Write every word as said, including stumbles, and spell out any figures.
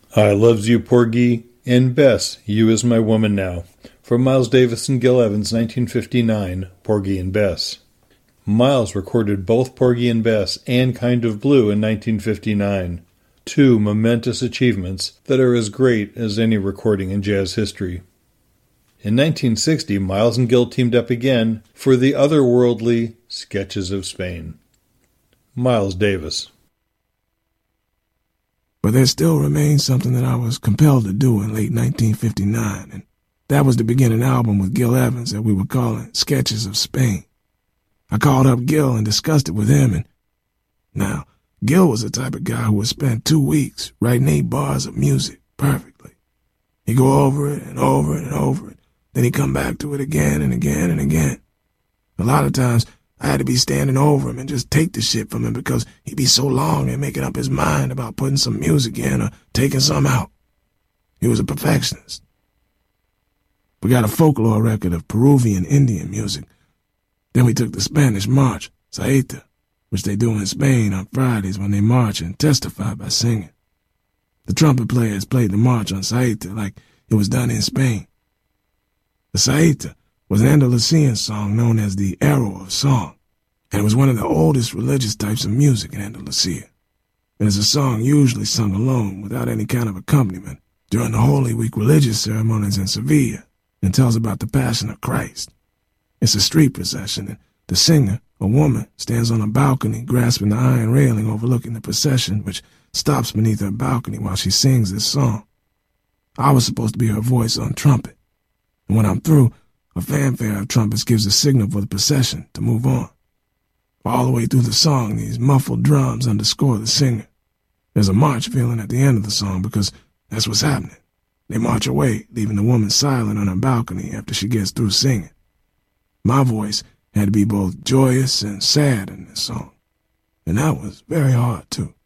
I loves you, Porgy, and Bess, you is my woman now. From Miles Davis and Gil Evans, nineteen fifty-nine, Porgy and Bess. Miles recorded both Porgy and Bess and Kind of Blue in nineteen fifty-nine, two momentous achievements that are as great as any recording in jazz history. In nineteen sixty, Miles and Gil teamed up again for the otherworldly Sketches of Spain. Miles Davis. But there still remains something that I was compelled to do in late nineteen fifty-nine, and that was to begin an album with Gil Evans that we were calling Sketches of Spain. I called up Gil and discussed it with him, and now, Gil was the type of guy who would spend two weeks writing eight bars of music perfectly. He'd go over it and over it and over it, then he'd come back to it again and again and again. A lot of times, I had to be standing over him and just take the shit from him because he'd be so long in making up his mind about putting some music in or taking some out. He was a perfectionist. We got a folklore record of Peruvian Indian music. Then we took the Spanish march, Saeta, which they do in Spain on Fridays when they march and testify by singing. The trumpet players played the march on Saeta like it was done in Spain. The Saeta was an Andalusian song known as the arrow of song, and it was one of the oldest religious types of music in Andalusia. It is a song usually sung alone without any kind of accompaniment during the Holy Week religious ceremonies in Sevilla, and tells about the Passion of Christ. It's a street procession, and the singer, a woman, stands on a balcony grasping the iron railing overlooking the procession, which stops beneath her balcony while she sings this song. I was supposed to be her voice on trumpet, and when I'm through, a fanfare of trumpets gives a signal for the procession to move on. All the way through the song, these muffled drums underscore the singer. There's a march feeling at the end of the song because that's what's happening. They march away, leaving the woman silent on her balcony after she gets through singing. My voice had to be both joyous and sad in this song, and that was very hard, too.